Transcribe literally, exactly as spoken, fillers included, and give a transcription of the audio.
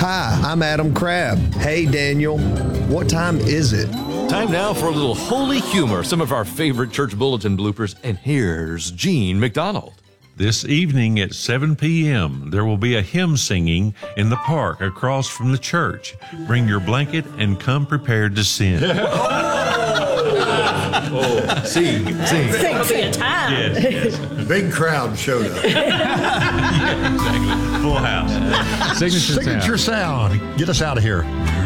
Hi, I'm Adam Crabb. Hey, Daniel. What time is it? Time now for a little holy humor, some of our favorite church bulletin bloopers, and here's Gene McDonald. This evening at seven p.m., there will be a hymn singing in the park across from the church. Bring your blanket and come prepared to sing. Oh, sing, sing. Sing, sing. Time. Yes, yes. Big crowd showed up. Yeah, exactly. Full house. Signature, Signature sound. Get us out of here.